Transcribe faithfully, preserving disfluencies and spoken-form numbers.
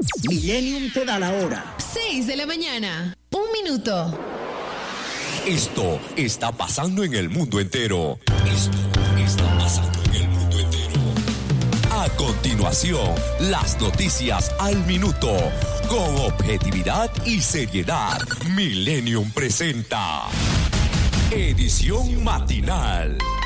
Millennium te da la hora. seis de la mañana. Un minuto. Esto está pasando en el mundo entero. Esto está pasando en el mundo entero. A continuación, las noticias al minuto. Con objetividad y seriedad. Millennium presenta Edición Matinal.